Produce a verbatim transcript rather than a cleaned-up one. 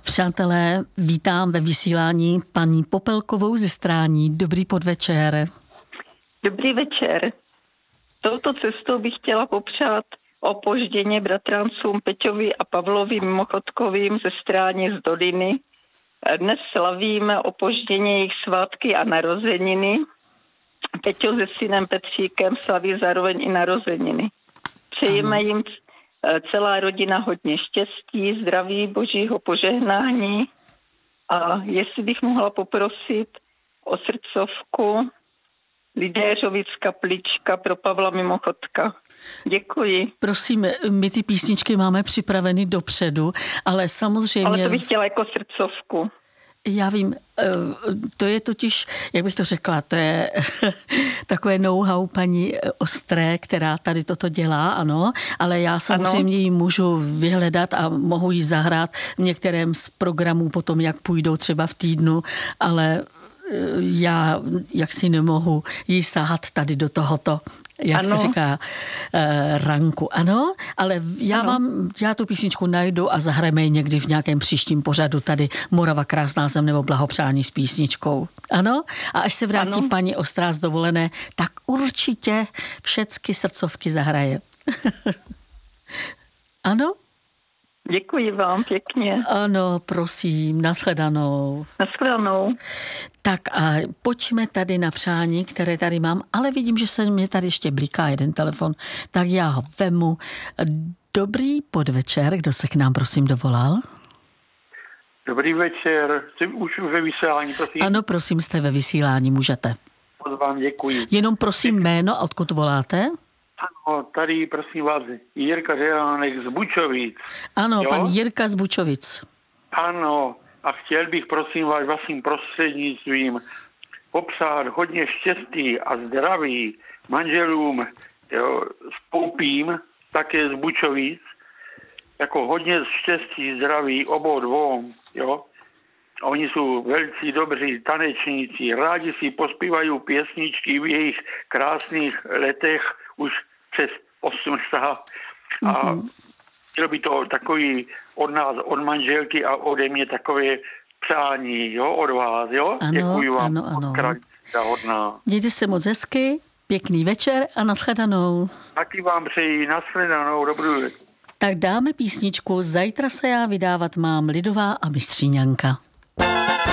Přátelé, vítám ve vysílání paní Popelkovou ze Strání. Dobrý podvečer. Dobrý večer. Touto cestou bych chtěla popřát opožděně bratrancům Peťovi a Pavlovi Mimochodkovým ze Stráně z Doliny. Dnes slavíme opožděně jejich svátky a narozeniny. Peťo se synem Petříkem slaví zároveň i narozeniny. Přejeme ano. jim celá rodina hodně štěstí, zdraví, božího požehnání. A jestli bych mohla poprosit o srdcovku Lidéřovic kaplička pro Pavla Mimochodka. Děkuji. Prosím, my ty písničky máme připraveny dopředu, ale samozřejmě... Ale to bych chtěla jako srdcovku. Já vím, to je totiž, jak bych to řekla, to je takové know-how paní Ostré, která tady toto dělá, ano, ale já samozřejmě ji můžu vyhledat a mohu ji zahrát v některém z programů potom, jak půjdou třeba v týdnu, ale já jaksi nemohu jí sahat tady do tohoto, jak ano. se říká, ranku. Ano, ale já ano. vám, já tu písničku najdu a zahrajeme ji někdy v nějakém příštím pořadu tady Morava krásná zem nebo blahopřání s písničkou. Ano? A až se vrátí ano. paní Ostrá z dovolené, tak určitě všecky srdcovky zahraje. Ano? Děkuji vám pěkně. Ano, prosím, nashledanou. Nashledanou. Tak a pojďme tady na přání, které tady mám, ale vidím, že se mě tady ještě bliká jeden telefon, tak já ho vemu. Dobrý podvečer, kdo se k nám prosím dovolal? Dobrý večer, jsem už ve vysílání, prosím. Ano, prosím, jste ve vysílání, můžete. Moc vám děkuji. Jenom prosím jméno, odkud voláte? Ano, tady prosím vás Jirka Řehánek z Bučovic. Ano, jo? pan Jirka z Bučovic. Ano, a chtěl bych prosím vás vaším prostřednictvím popřát hodně štěstí a zdraví manželům jo, s Poupím, také z Bučovic, jako hodně štěstí, zdraví obou dvou, jo. Oni jsou velice dobří tanečníci, rádi si pospívají pěsničky v jejich krásných letech, už přes osmdesát. A mm-hmm. chtěl by to takový od nás, od manželky a ode mě takové přání, jo, od vás, jo? Ano, děkuji vám. Ano, ano. Krásná, hodná. Mějte se moc hezky, pěkný večer a nashledanou. Taky vám přeji nashledanou, dobrou večer. Tak dáme písničku Zajtra se já vydávat mám, lidová a Mistříňanka.